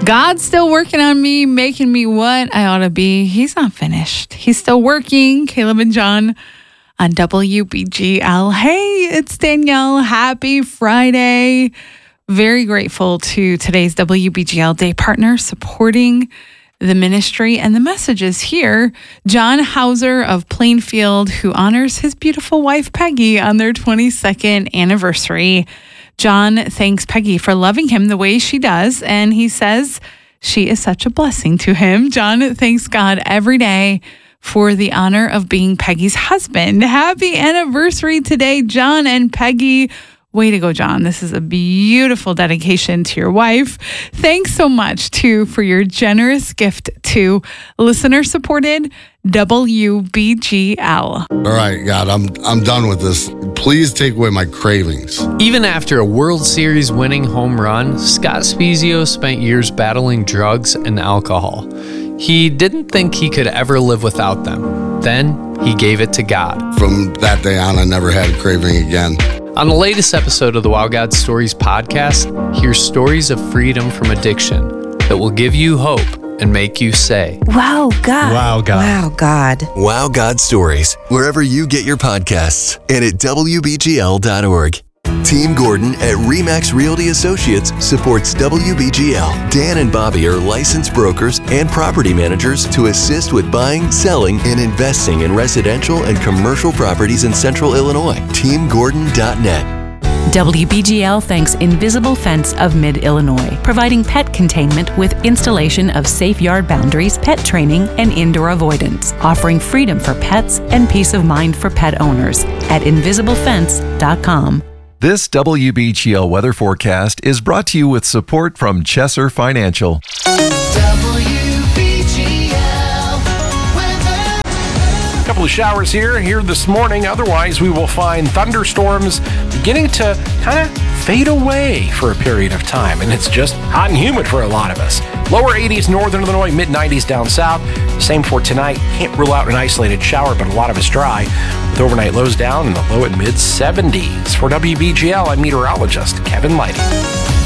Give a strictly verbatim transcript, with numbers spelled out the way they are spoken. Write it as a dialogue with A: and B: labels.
A: God's still working on me, making me what I ought to be. He's not finished. He's still working. Caleb and John on W B G L. Hey, it's Danielle. Happy Friday. Very grateful to today's W B G L day partner supporting the ministry and the messages here. John Hauser of Plainfield, who honors his beautiful wife, Peggy, on their twenty-second anniversary. John thanks Peggy for loving him the way she does, and he says she is such a blessing to him. John thanks God every day for the honor of being Peggy's husband. Happy anniversary today, John and Peggy. Way to go, John. This is a beautiful dedication to your wife. Thanks so much, too, for your generous gift to listener-supported W B G L.
B: All right, God, I'm I'm done with this. Please take away my cravings.
C: Even after a World Series winning home run, Scott Spiezio spent years battling drugs and alcohol. He didn't think he could ever live without them. Then he gave it to God.
B: From that day on, I never had a craving again.
C: On the latest episode of the Wow God Stories podcast, hear stories of freedom from addiction that will give you hope and make you say,
D: Wow, God.
E: Wow, God.
D: Wow, God.
F: Wow God Stories, wherever you get your podcasts and at W B G L dot org. Team Gordon at Remax Realty Associates supports W B G L. Dan and Bobby are licensed brokers and property managers to assist with buying, selling, and investing in residential and commercial properties in Central Illinois. Team Gordon dot net.
G: W B G L thanks Invisible Fence of Mid-Illinois, providing pet containment with installation of safe yard boundaries, pet training, and indoor avoidance, offering freedom for pets and peace of mind for pet owners at invisible fence dot com.
H: This W B G L weather forecast is brought to you with support from Chesser Financial.
I: W B G L weather.
E: A couple of showers here, here this morning. Otherwise, we will find thunderstorms beginning to kind of fade away for a period of time. And it's just hot and humid for a lot of us. Lower eighties northern Illinois, mid nineties down south. Same for tonight. Can't rule out an isolated shower, but a lot of it's dry. With overnight lows down in the low and mid seventies. For W B G L, I'm meteorologist Kevin Lighty.